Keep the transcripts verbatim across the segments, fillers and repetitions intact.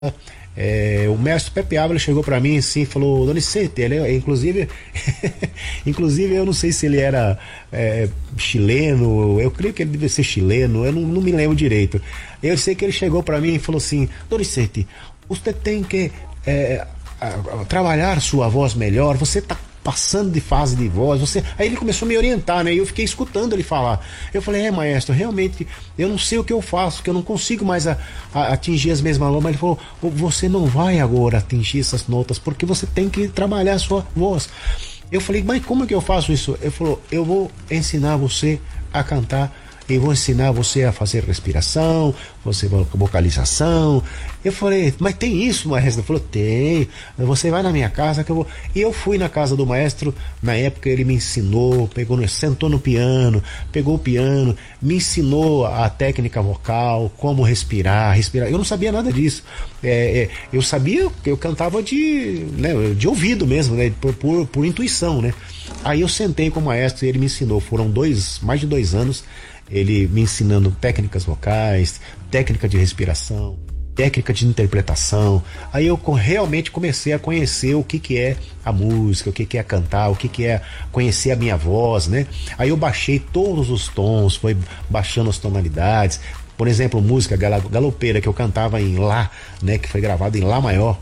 É, o mestre Pepe Ávila chegou para mim assim e falou: Donizetti, ele é, inclusive inclusive eu não sei se ele era é, chileno, eu creio que ele devia ser chileno, eu não, não me lembro direito. Eu sei que ele chegou para mim e falou assim: Donizetti, você tem que é, a, a, trabalhar sua voz melhor, você tá passando de fase de voz, você... Aí ele começou a me orientar, né? E eu fiquei escutando ele falar. Eu falei: é, maestro, realmente eu não sei o que eu faço, que eu não consigo mais a, a, atingir as mesmas notas. Mas ele falou: você não vai agora atingir essas notas, porque você tem que trabalhar a sua voz. Eu falei: mas como é que eu faço isso? Ele falou: eu vou ensinar você a cantar, eu vou ensinar você a fazer respiração, você vocalização. Eu falei: mas tem isso, maestro? Ele falou: tem, você vai na minha casa que eu vou. E eu fui na casa do maestro. Na época ele me ensinou, pegou, sentou no piano, pegou o piano, me ensinou a técnica vocal, como respirar, respirar. Eu não sabia nada disso. É, é, eu sabia que eu cantava de, né, de ouvido mesmo, né, por, por, por intuição, né? Aí eu sentei com o maestro e ele me ensinou. Foram dois, mais de dois anos, ele me ensinando técnicas vocais, técnica de respiração, técnica de interpretação. Aí eu realmente comecei a conhecer o que que é a música, o que que é cantar, o que que é conhecer a minha voz, né? Aí eu baixei todos os tons, foi baixando as tonalidades. Por exemplo, música galopeira que eu cantava em Lá, né, que foi gravada em Lá maior.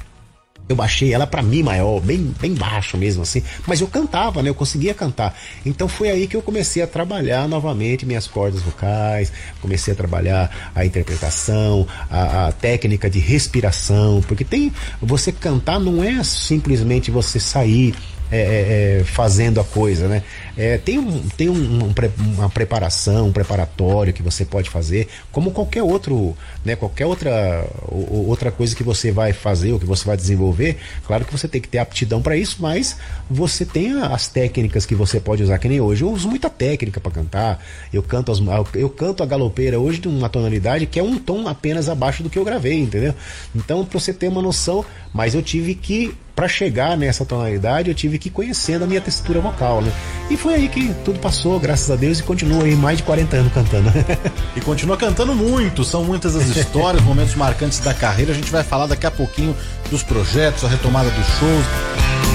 Eu baixei ela pra Mi maior, bem, bem baixo mesmo assim, mas eu cantava, né? Eu conseguia cantar. Então foi aí que eu comecei a trabalhar novamente minhas cordas vocais, comecei a trabalhar a interpretação, a, a técnica de respiração, porque tem, você cantar não é simplesmente você sair É, é, é, fazendo a coisa, né? É, tem um, tem um, um, uma preparação, um preparatório que você pode fazer, como qualquer outro, né? Qualquer outra, outra coisa que você vai fazer ou que você vai desenvolver. Claro que você tem que ter aptidão para isso, mas você tem as técnicas que você pode usar, que nem hoje. Eu uso muita técnica para cantar. Eu canto, as, eu canto a galopeira hoje de uma tonalidade que é um tom apenas abaixo do que eu gravei, entendeu? Então, para você ter uma noção, mas eu tive que, para chegar nessa tonalidade, eu tive que ir conhecendo a minha textura vocal, né? E foi aí que tudo passou, graças a Deus, e continuo aí mais de quarenta anos cantando. E continua cantando muito, são muitas as histórias, momentos marcantes da carreira. A gente vai falar daqui a pouquinho dos projetos, a retomada dos shows.